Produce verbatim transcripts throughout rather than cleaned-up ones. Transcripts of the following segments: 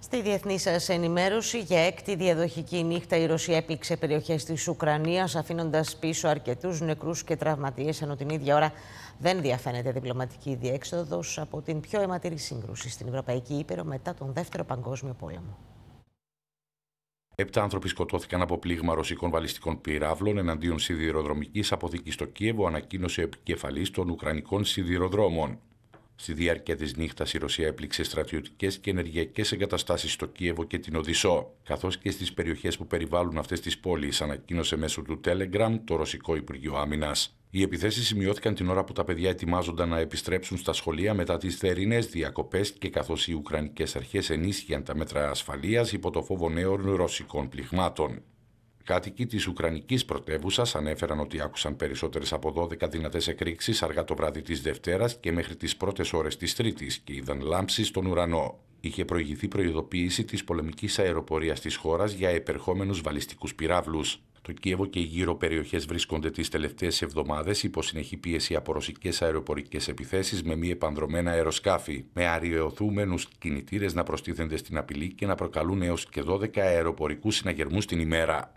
Στη διεθνή σας ενημέρωση, για έκτη διαδοχική νύχτα η Ρωσία έπληξε περιοχές της Ουκρανίας, αφήνοντας πίσω αρκετούς νεκρούς και τραυματίες, ενώ την ίδια ώρα δεν διαφαίνεται διπλωματική διέξοδος από την πιο αιματηρή σύγκρουση στην Ευρωπαϊκή Ήπειρο μετά τον Δεύτερο Παγκόσμιο Πόλεμο. Επτά άνθρωποι σκοτώθηκαν από πλήγμα ρωσικών βαλιστικών πυράβλων εναντίον σιδηροδρομικής αποθήκης στο Κίεβο, ανακοίνωσε ο επικεφαλής των Ουκρανικών σιδηροδρόμων. Στη διάρκεια της νύχτας η Ρωσία έπληξε στρατιωτικές και ενεργειακές εγκαταστάσεις στο Κίεβο και την Οδυσσό, καθώς και στις περιοχές που περιβάλλουν αυτές τις πόλεις, ανακοίνωσε μέσω του Telegram το Ρωσικό Υπουργείο Άμυνας. Οι επιθέσεις σημειώθηκαν την ώρα που τα παιδιά ετοιμάζονταν να επιστρέψουν στα σχολεία μετά τις θερινές διακοπές και καθώς οι Ουκρανικές αρχές ενίσχυαν τα μέτρα ασφαλείας υπό το φόβο νέων ρωσικών πληγμάτων. Κάτοικοι της Ουκρανικής πρωτεύουσας ανέφεραν ότι άκουσαν περισσότερες από δώδεκα δυνατές εκρήξεις αργά το βράδυ της Δευτέρας και μέχρι τις πρώτες ώρες της Τρίτης και είδαν λάμψεις στον ουρανό. Είχε προηγηθεί προειδοποίηση της πολεμικής αεροπορίας της χώρας για επερχόμενους βαλιστικούς πυράβλους. Το Κίεβο και οι γύρω περιοχές βρίσκονται τις τελευταίες εβδομάδες υπό συνεχή πίεση από ρωσικές αεροπορικές επιθέσεις με μη επανδρωμένα αεροσκάφη, με αριοθούμενους κινητήρες να προστίθενται στην απειλή και να προκαλούν έως και δώδεκα αεροπορικούς συναγερμούς την ημέρα.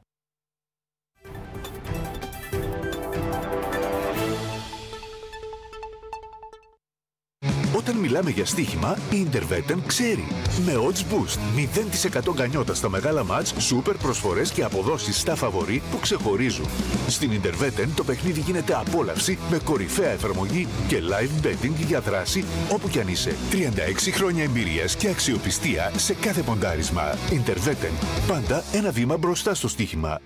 Όταν μιλάμε για στοίχημα, η Interveten ξέρει. Με Odds Boost, μηδέν τοις εκατό γκανιότα στα μεγάλα μάτς, σούπερ προσφορές και αποδόσεις στα φαβορί που ξεχωρίζουν. Στην Interveten το παιχνίδι γίνεται απόλαυση με κορυφαία εφαρμογή και live betting για δράση όπου κι αν είσαι. τριάντα έξι χρόνια εμπειρίας και αξιοπιστία σε κάθε ποντάρισμα. Interveten, πάντα ένα βήμα μπροστά στο στοίχημα.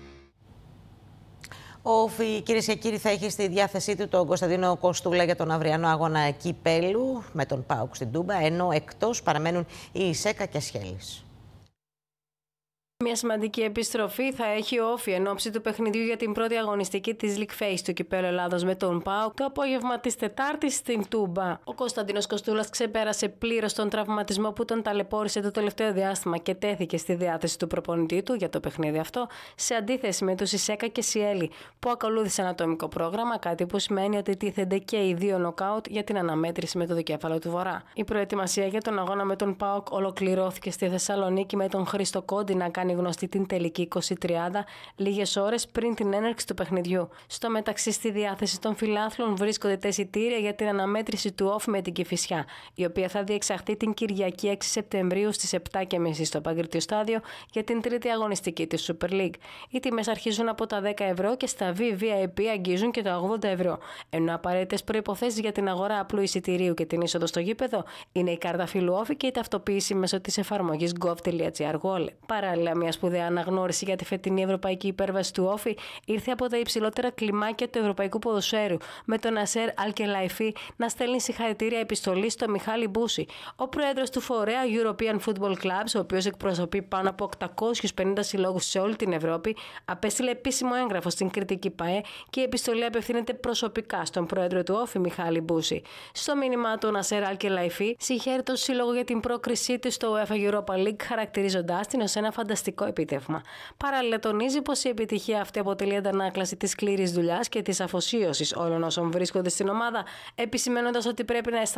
Ο Όφη, κυρίες και κύριοι, θα έχει στη διάθεσή του τον Κωνσταντίνο Κοστούλα για τον αυριανό αγώνα κυπέλου με τον ΠΑΟΚ στην Τούμπα, ενώ εκτός παραμένουν η Ισέκα και Σχέλης. Μια σημαντική επιστροφή θα έχει ο Όφη εν ώψη του παιχνιδιού για την πρώτη αγωνιστική της League Phase του Κυπέλλου Ελλάδος με τον ΠΑΟΚ το απόγευμα της Τετάρτης στην Τούμπα. Ο Κωνσταντίνος Κοστούλας ξεπέρασε πλήρως τον τραυματισμό που τον ταλαιπώρησε το τελευταίο διάστημα και τέθηκε στη διάθεση του προπονητή του για το παιχνίδι αυτό, σε αντίθεση με τους Ισέκα και Σιέλη που ακολούθησαν ατομικό πρόγραμμα, κάτι που σημαίνει ότι τίθενται και οι δύο νοκάουτ για την αναμέτρηση με το δικέφαλο του Βορρά. Η προετοιμασία για τον αγώνα με τον ΠΑΟΚ ολοκληρώθηκε στη Θεσσαλονίκη με τον Χρήστο Κόντι να κάνει γνωστή την τελική είκοσι τριάντα λίγες ώρες πριν την έναρξη του παιχνιδιού. Στο μεταξύ, στη διάθεση των φιλάθλων βρίσκονται τα εισιτήρια για την αναμέτρηση του Όφη με την Κηφισιά, η οποία θα διεξαχθεί την Κυριακή έξι Σεπτεμβρίου στις επτά και μισή στο Παγκριτείο Στάδιο για την τρίτη αγωνιστική της Super League. Οι τιμές αρχίζουν από τα δέκα ευρώ και στα βι βι άι πι αγγίζουν και τα ογδόντα ευρώ. Ενώ απαραίτητες προϋποθέσεις για την αγορά απλού εισιτηρίου και την είσοδο στο γήπεδο είναι η κάρτα φύλου Όφη και η ταυτοποίηση μέσω της εφαρμογής gov.gr Wallet. Παράλληλα, μια σπουδαία αναγνώριση για τη φετινή ευρωπαϊκή υπέρβαση του Όφη ήρθε από τα υψηλότερα κλιμάκια του ευρωπαϊκού ποδοσφαίρου, με τον Νασέρ Αλκελαϊφή να στέλνει συγχαρητήρια επιστολή στο Μιχάλη Μπούση. Ο πρόεδρος του φορέα European Football Clubs, ο οποίος εκπροσωπεί πάνω από οκτακόσιους πενήντα συλλόγους σε όλη την Ευρώπη, απέστειλε επίσημο έγγραφο στην κριτική ΠΑΕ και η επιστολή απευθύνεται προσωπικά στον πρόεδρο του Όφη, Μιχάλη Μπούση. Στο μήνυμά του, ο Νασέρ Αλκελαϊφή συγχαίρει τον σύλλογο για την πρόκρισή του στο UEFA Europa League, χαρακτηρίζοντάς την ως ένα φανταστικό επίτευγμα. Παράλληλα, τονίζει πως η επιτυχία αυτή αποτελεί αντανάκλαση της σκληρής δουλειάς και της αφοσίωσης όλων όσων βρίσκονται στην ομάδα, επισημαίνοντας ότι πρέπει να αισθάνονται